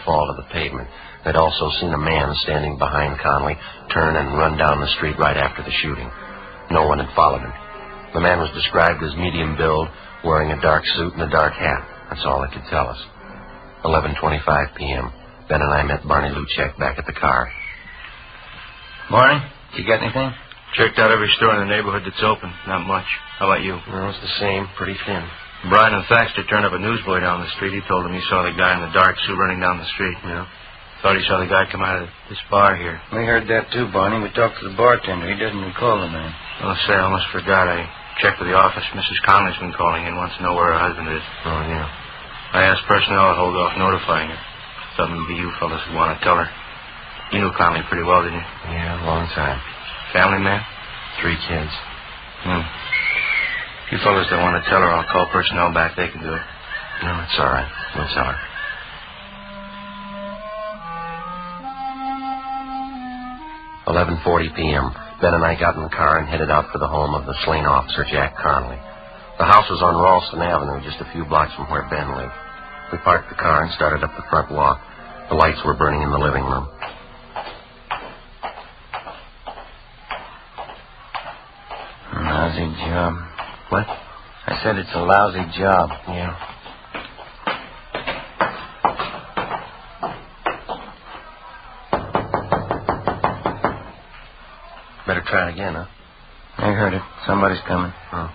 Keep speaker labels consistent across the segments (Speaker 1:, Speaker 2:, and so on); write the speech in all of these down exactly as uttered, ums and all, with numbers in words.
Speaker 1: fall to the pavement. They'd also seen a man standing behind Conley turn and run down the street right after the shooting. No one had followed him. The man was described as medium build, wearing a dark suit and a dark hat. That's all they could tell us. eleven twenty-five p.m. Ben and I met Barney Luchek back at the car.
Speaker 2: Morning. Did you get anything?
Speaker 3: Checked out every store in the neighborhood that's open. Not much. How about you?
Speaker 1: Well, it's the same. Pretty thin.
Speaker 3: Brian and Thaxter turned up a newsboy down the street. He told them he saw the guy in the dark suit running down the street.
Speaker 1: Yeah.
Speaker 3: Thought he saw the guy come out of this bar here.
Speaker 2: We heard that too, Barney. We talked to the bartender. He doesn't recall the man.
Speaker 3: Well, say, I almost forgot. I checked with the office. Missus Conley's been calling in. Wants to know where her husband is.
Speaker 1: Oh, yeah.
Speaker 3: I asked personnel to hold off notifying her. Thought maybe you fellas would want to tell her. You knew Conley pretty well, didn't you?
Speaker 1: Yeah, a long time.
Speaker 3: Family man?
Speaker 1: Three kids.
Speaker 3: Hmm. You fellas don't want to tell her. I'll call personnel back. They can do it.
Speaker 1: No, it's all right. We'll tell her. eleven forty p.m. Ben and I got in the car and headed out for the home of the slain officer, Jack Conley. The house was on Ralston Avenue, just a few blocks from where Ben lived. We parked the car and started up the front walk. The lights were burning in the living room.
Speaker 2: Lousy job.
Speaker 1: What?
Speaker 2: I said it's a lousy job.
Speaker 1: Yeah. Better try it again, huh?
Speaker 2: I heard it. Somebody's coming.
Speaker 1: Oh.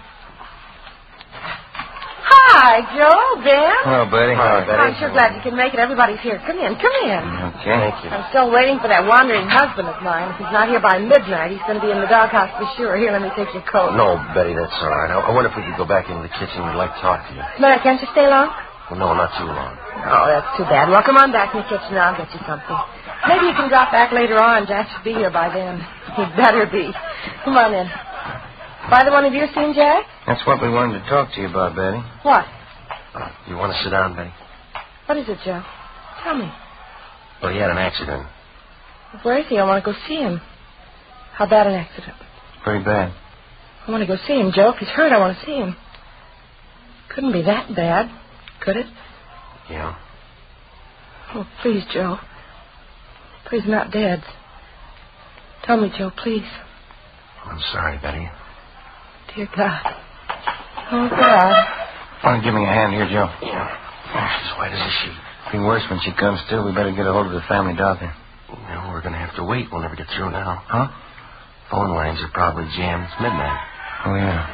Speaker 4: Hi, Joe, Ben.
Speaker 2: Hello, Betty.
Speaker 1: Hi, Betty.
Speaker 4: I'm sure glad you can make it. Everybody's here. Come in, come in.
Speaker 2: Okay.
Speaker 1: Thank you.
Speaker 4: I'm still waiting for that wandering husband of mine. If he's not here by midnight, he's going to be in the doghouse for sure. Here, let me take your coat.
Speaker 1: No, Betty, that's all right. I, I wonder if we could go back into the kitchen. We'd like to talk to you.
Speaker 4: Mary, can't you stay long?
Speaker 1: Well, no, not too long.
Speaker 4: Oh, that's too bad. Well, come on back in the kitchen and I'll get you something. Maybe you can drop back later on. Jack should be here by then. He'd better be. Come on in. By the one of you seen Jack?
Speaker 2: That's what we wanted to talk to you about, Betty.
Speaker 4: What?
Speaker 1: Uh, you want to sit down, Betty?
Speaker 4: What is it, Joe? Tell me.
Speaker 1: Well, he had an accident.
Speaker 4: Where is he? I want to go see him. How bad an accident?
Speaker 2: Pretty bad.
Speaker 4: I want to go see him, Joe. If he's hurt, I want to see him. Couldn't be that bad, could it?
Speaker 1: Yeah.
Speaker 4: Oh, please, Joe. Please, not dead. Tell me, Joe, please.
Speaker 1: I'm sorry, Betty.
Speaker 4: Dear God. Oh, God.
Speaker 2: Want to give me a hand here, Joe?
Speaker 1: Yeah. Oh, she's white as a sheet.
Speaker 2: Be worse when she comes to. We better get a hold of the family doctor.
Speaker 1: No, we're going to have to wait. We'll never get through now.
Speaker 2: Huh?
Speaker 1: Phone lines are probably jammed. It's midnight.
Speaker 2: Oh, yeah.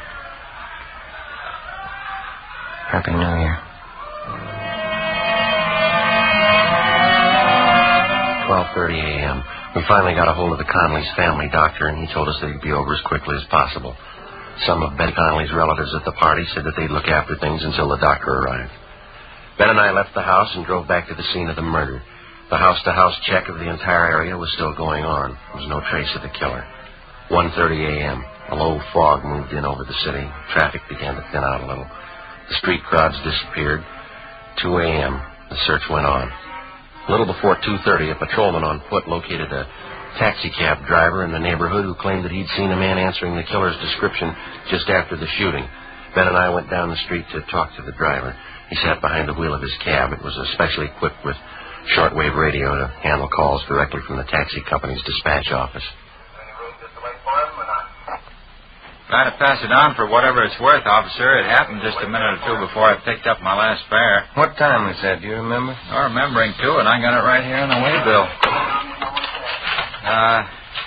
Speaker 2: Happy New Year.
Speaker 1: twelve thirty a.m. We finally got a hold of the Conley's family doctor, and he told us they'd be over as quickly as possible. Some of Ben Conley's relatives at the party said that they'd look after things until the doctor arrived. Ben and I left the house and drove back to the scene of the murder. The house-to-house check of the entire area was still going on. There was no trace of the killer. one thirty a.m. A low fog moved in over the city. Traffic began to thin out a little. The street crowds disappeared. two a.m. The search went on. A little before two thirty, a patrolman on foot located a taxicab driver in the neighborhood who claimed that he'd seen a man answering the killer's description just after the shooting. Ben and I went down the street to talk to the driver. He sat behind the wheel of his cab. It was especially equipped with shortwave radio to handle calls directly from the taxi company's dispatch office.
Speaker 5: Try to pass it on for whatever it's worth, officer. It happened just a minute or two before I picked up my last fare.
Speaker 2: What time was that? Do you remember?
Speaker 5: Oh, remembering, too, and I got it right here on the waybill. Uh,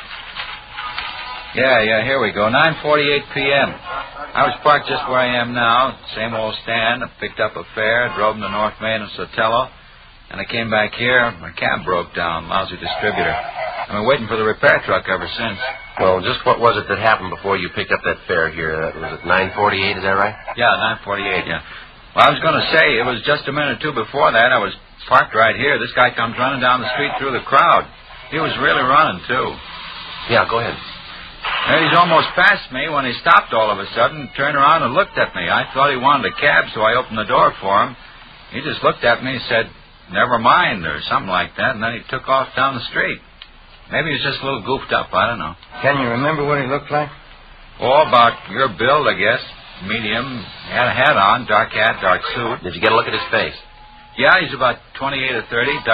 Speaker 5: yeah, yeah, here we go. nine forty-eight p.m. I was parked just where I am now. Same old stand. I picked up a fare, drove to North Main and Sotelo, and I came back here. My cab broke down. Lousy distributor. I've been waiting for the repair truck ever since.
Speaker 1: Well, just what was it that happened before you picked up that fare here? Uh, was it nine forty-eight, is that right?
Speaker 5: Yeah, nine forty-eight, yeah. Well, I was going to say, it was just a minute or two before that. I was parked right here. This guy comes running down the street through the crowd. He was really running, too.
Speaker 1: Yeah, go ahead.
Speaker 5: And he's almost past me when he stopped all of a sudden, turned around and looked at me. I thought he wanted a cab, so I opened the door for him. He just looked at me and said, "Never mind," or something like that, and then he took off down the street. Maybe he was just a little goofed up, I don't know.
Speaker 2: Can you remember what he looked like?
Speaker 5: Oh, about your build, I guess. Medium. He had a hat on, dark hat, dark suit.
Speaker 1: Did you get a look at his face?
Speaker 5: Yeah, he's about twenty-eight or thirty,